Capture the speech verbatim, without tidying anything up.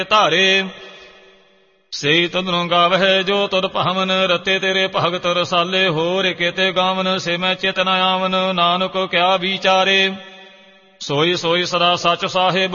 ਧਾਰੇ ਸਈ ਤਦਨੁ ਗਾਵਹਿ ਜੋ ਤੁਧ ਭਾਵਨ ਰਤੇ ਤੇਰੇ ਭਗਤ ਰਸਾਲੇ ਹੋਰ ਕੇਤੇ ਗਾਵਨ ਸੇ ਮੈਂ ਚਿਤ ਨ ਆਵਨ ਨਾਨਕ ਕਿਆ ਵਿਚਾਰੇ ਸੋਈ ਸੋਈ ਸਦਾ ਸੱਚ ਸਾਹਿਬ